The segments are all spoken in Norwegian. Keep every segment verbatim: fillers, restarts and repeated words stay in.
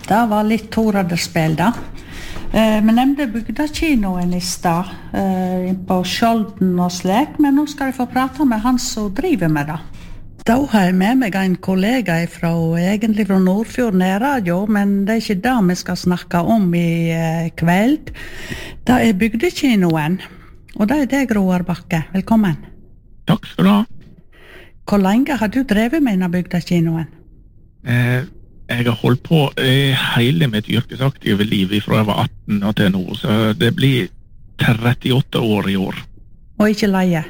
Det var litt toraderspill da. Eh, vi nevnte bygdakinoen i stad, eh, på Skjolden og slik, men nå skal jeg få prate med han som driver med det. Da har jeg med meg en kollega fra, egentlig fra Nordfjord nærradio, men det er ikke det vi skal snakke om i eh, kveld. Det er bygdakinoen, og det er deg, Roar Bakke. Velkommen. Takk skal du ha. Hvor lenge har du drevet med denne bygdakinoen? Eh, jeg har holdt på eh, hele mitt yrkesaktive liv fra jeg var atten og til nå, så det blir trettiåtte år i år. Og ikke leie?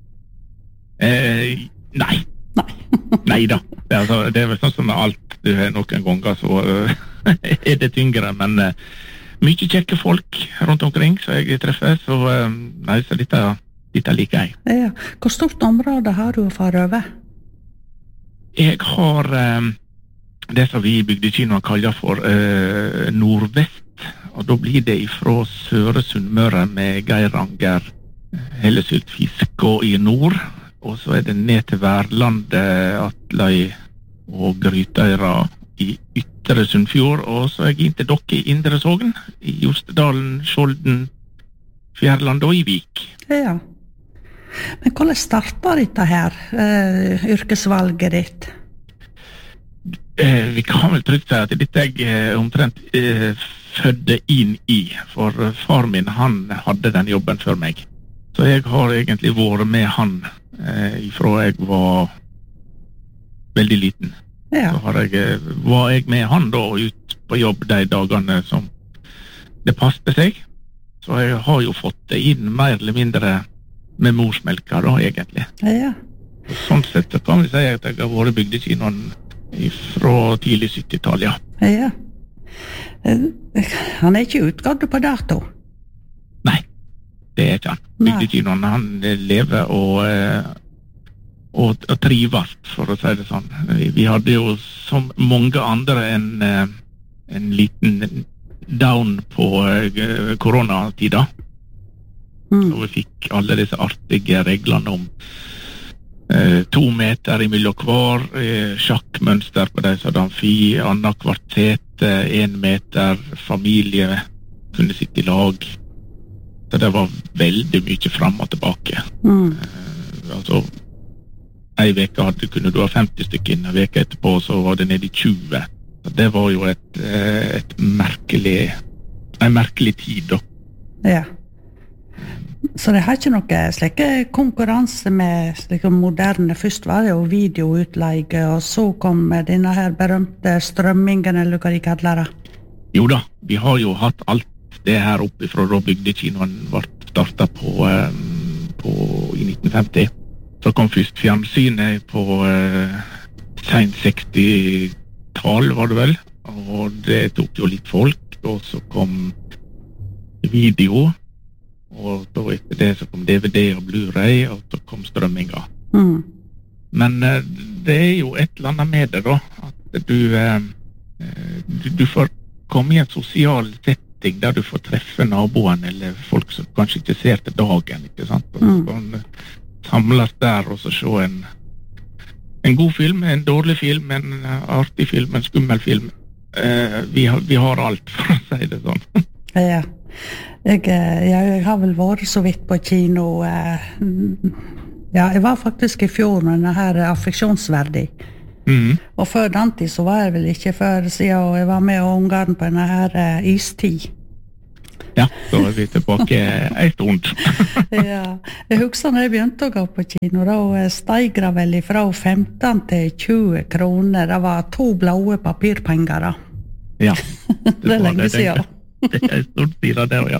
Eh, nei. Nei. Neida. Det er, altså, det er vel sånn som med alt. Du har noen ganger så uh, er det tyngre, men uh, mye kjekke folk rundt omkring så jeg treffer, så uh, nei, så dette, dette liker jeg. Ja. Hvor stort område har du å fare over? Jeg har um, det som vi i bygdekinoen kaller for uh, Nordvest, og da blir det ifra Søre Sunnmøre med Geiranger, Hellesylt, Fiskå i nord, og så er det ned til Værlandet, Atløy og Grytøyra i Ytre Sunnfjord, og så er jeg inn til dere i Indre Sogn, i Jostedalen, Skjolden, Fjærland og i Vik. Ja. Men hvordan startet dette her, uh, yrkesvalget ditt? Eh, vi kan vel trygt si at dette jeg eh, omtrent eh, fødde inn i, for far min, han hadde den jobben før meg. Så jeg har egentlig vært med han eh, fra jeg var veldig liten. Ja. Så har jeg, var jeg med han da ut på jobb de dagene som det passte seg. Så jeg har jo fått det inn mer eller mindre med morsmelka da, egentlig. Ja. Sånn sett så kan vi si at jeg har vært bygdekinoen fra tidlig syttitallet, ja. Ja. Han er ikke utgått på dato? Nei. Det er ikke han. Bygdekinoen, han lever og, og, og trives, for å si det sånn. Vi, vi hadde jo som mange andre en, en liten down på koronatida. Mm. Og vi fikk alle disse artige reglene om eh, to meter imellom hver, eh, sjakkmønster på de som hadde amfi, annet kvartet, en meter, familie kunne sitte i lag. Så det var veldig mye frem og tilbake. Mm. Uh, altså, en veke hadde, kunne du ha femti stykker inn, en veke etterpå så var det nede i tjue. Så det var jo et, et merkelig, en merkelig tid da. Ja. Så det har ikke noe slike konkurranse med slike moderne. Først var det jo videoutleie, og så kom denne her berømte strømmingen, eller hva de kaller det. Jo da, vi har jo hatt alt det her oppe fra da bygdekinoen ble startet på, um, på i nitten femti. Så kom først fjernsynet på uh, sent sekstitall var det vel, og det tok jo litt folk, og så kom video, og da etter det så kom D V D og Blu-ray, og så kom strømminga. Mm. Men uh, det er jo et eller annet med det da, at du, uh, du, du får komme i en sosial sett der du får treffe naboen eller folk som kanskje ikke ser til dagen, ikke sant? Og så kan samles der og så se en, en god film, en dårlig film, en artig film, en skummel film. Eh, vi, har, vi har alt, for å si det sånn. Ja, jeg, jeg, jeg har vel vært så vidt på kino. Eh, ja, jeg var faktisk i fjor med denne her affeksjonsverdig. Mm. Og før den tid så var jeg vel ikke før siden, og jeg var med Ungarn på denne her uh, istid. Ja, så er vi tilbake en stund. Ja, jeg husker når jeg begynte å gå på kino, da steg det vel fra femten til tjue kroner. Det var to blåe papirpenger da. Ja. Det, det er lenge siden. Det er en stort tid av det, ja.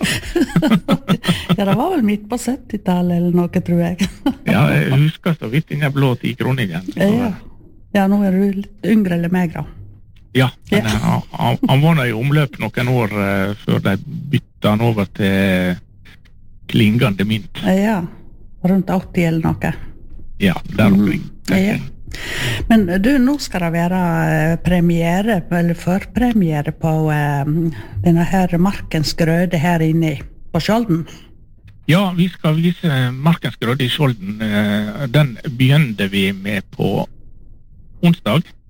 Ja, det var vel midt på syttitallet eller noe, tror jeg. Ja, jeg husker så vidt den blå ti kroner igjen. Ja. Ja, nå er du litt yngre eller meg da. Ja, men ja. Han, han, han var i omløp noen år uh, før de bytta han over til klingende mynt. Ja, rundt åtti eller noe. Ja, der omkring. Mm. Ja. Men du, nå skal det være premiere, eller førpremiere på uh, denne her Markens Grøde her inne på Skjolden. Ja, vi skal vise Markens Grøde i Skjolden. Uh, den begynte vi med på onsdag,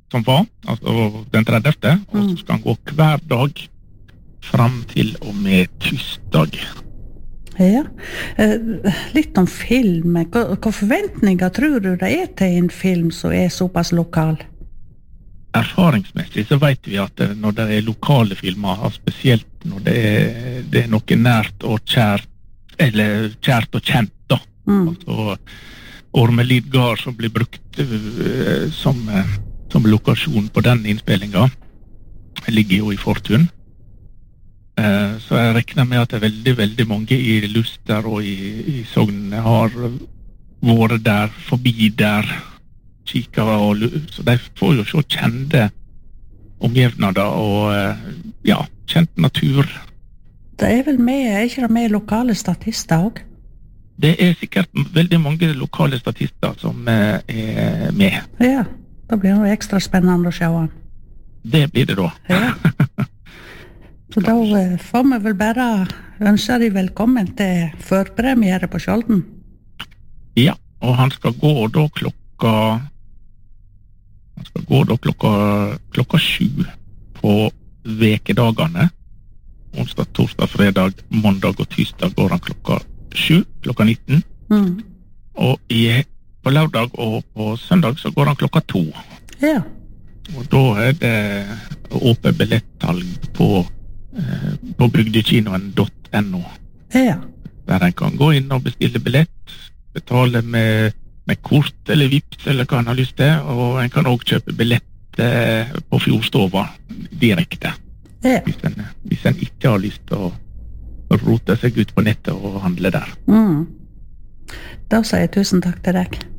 som var, altså den tredivte, og så skal han gå hver dag fram til og med tirsdag. Ja, eh, litt om film. Hva, hva forventninger tror du det er til en film som er såpass lokal? Erfaringsmessig så vet vi at når det er lokale filmer, og spesielt når det er, det er noe nært og kjært, eller kjært og kjent da, mm. altså Ormelid Gard som blir brukt uh, som, uh, som lokasjon på den innspillingen, ligger jo i Fortun. Uh, så jeg regner med at det er veldig, veldig mange i Luster og i, i Sogn har vært der, forbi der, kikere, og, så de får jo så kjente omgivnader og uh, ja, kjent natur. Det er vel med, er ikke det med lokale statister også? Det er sikkert veldig mange lokale statister som uh, er med. Ja, da blir det ekstra spennende å se han. Det blir det da. Ja. Så da uh, får vi vel bare ønske deg velkommen til førpremiere på Skjolden. Ja, og han skal gå da klokka han skal gå da klokka klokka sju på vekedagene. Onsdag, torsdag, fredag, mandag og tirsdag går han klokka sju, klokka nitten. Mm. Og i, på lørdag og på søndag så går han klokka to. Ja. Og da er det åpent billettsalg på, eh, på bygdekinoen punktum no. Ja. Der en kan gå inn og bestille billett, betale med, med kort eller vips eller hva en har lyst til, og en kan også kjøpe billett eh, på Fjordstova direkte. Ja. Hvis en, hvis en ikke har lyst til å rote seg ut på nettet og handle der. Mm. Da sier jeg tusen takk til deg.